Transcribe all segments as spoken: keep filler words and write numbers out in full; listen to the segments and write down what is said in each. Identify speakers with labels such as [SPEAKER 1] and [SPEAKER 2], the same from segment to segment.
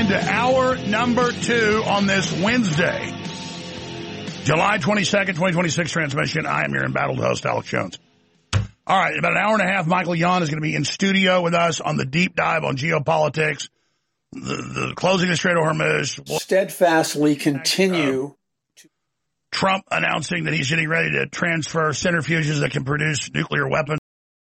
[SPEAKER 1] into hour number two on this Wednesday, July twenty-second, twenty twenty-six transmission. I am your embattled host, Alex Jones. All right, in about an hour and a half, Michael Yon is going to be in studio with us on the deep dive on geopolitics, the, the closing of Strait of Hormuz.
[SPEAKER 2] Steadfastly continue.
[SPEAKER 1] Uh, Trump announcing that he's getting ready to transfer centrifuges that can produce nuclear weapons.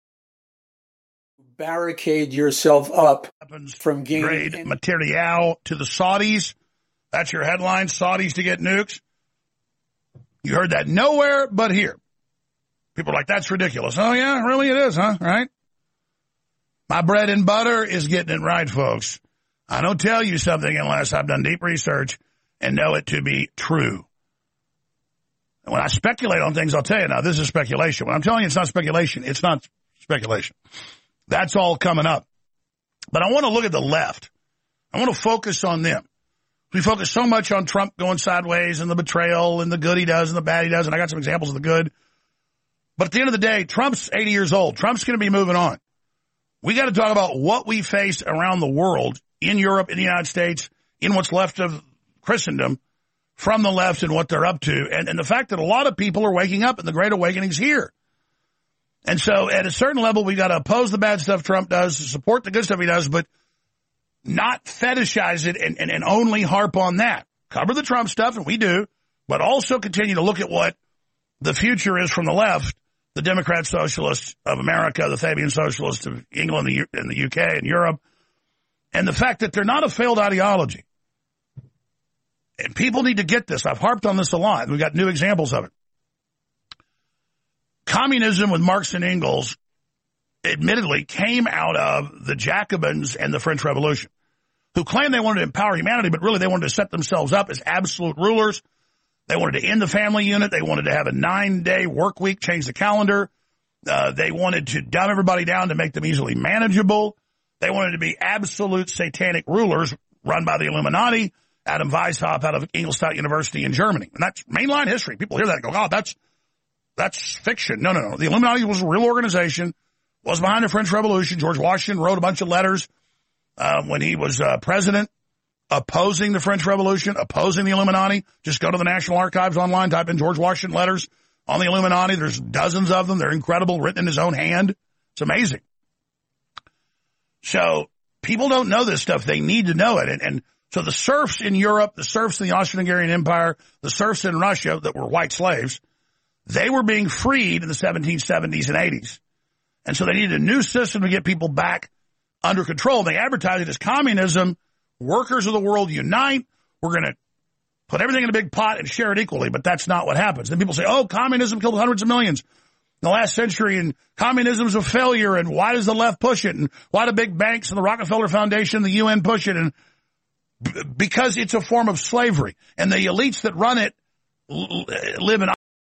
[SPEAKER 2] Barricade yourself up
[SPEAKER 1] Weapons
[SPEAKER 2] from gaining
[SPEAKER 1] grade material to the Saudis. That's your headline, Saudis to get nukes. You heard that nowhere but here. People are like, that's ridiculous. Oh, yeah, really it is, huh? Right? My bread and butter is getting it right, folks. I don't tell you something unless I've done deep research and know it to be true. And when I speculate on things, I'll tell you now, this is speculation. When I'm telling you it's not speculation, it's not speculation. That's all coming up. But I want to look at the left. I want to focus on them. We focus so much on Trump going sideways and the betrayal and the good he does and the bad he does, and I got some examples of the good. But at the end of the day, Trump's eighty years old. Trump's going to be moving on. We got to talk about what we face around the world, in Europe, in the United States, in what's left of Christendom, from the left and what they're up to, and, and the fact that a lot of people are waking up and the Great Awakening's here. And so at a certain level, we got to oppose the bad stuff Trump does, support the good stuff he does, but not fetishize it and, and, and only harp on that. Cover the Trump stuff, and we do, but also continue to look at what the future is from the left, the Democrat Socialists of America, the Fabian Socialists of England and the U K and Europe, and the fact that they're not a failed ideology. And people need to get this. I've harped on this a lot. We've got new examples of it. Communism with Marx and Engels, admittedly, came out of the Jacobins and the French Revolution, who claimed they wanted to empower humanity, but really they wanted to set themselves up as absolute rulers. They wanted to end the family unit. They wanted to have a nine-day work week, change the calendar. Uh, they wanted to dumb everybody down to make them easily manageable. They wanted to be absolute satanic rulers run by the Illuminati. Adam Weishaupt out of Ingolstadt University in Germany. And that's mainline history. People hear that and go, oh, that's That's fiction. No, no, no. The Illuminati was a real organization, was behind the French Revolution. George Washington wrote a bunch of letters uh, when he was uh, president opposing the French Revolution, opposing the Illuminati. Just go to the National Archives online, type in George Washington letters on the Illuminati. There's dozens of them. They're incredible, written in his own hand. It's amazing. So people don't know this stuff. They need to know it. And, and so the serfs in Europe, the serfs in the Austro-Hungarian Empire, the serfs in Russia that were white slaves, they were being freed in the seventeen seventies and eighties. And so they needed a new system to get people back under control. They advertised it as communism. Workers of the world unite. We're going to put everything in a big pot and share it equally. But that's not what happens. Then people say, oh, communism killed hundreds of millions in the last century, and communism's a failure, and why does the left push it? And why do big banks and the Rockefeller Foundation, the U N push it? And b- because it's a form of slavery. And the elites that run it l- live in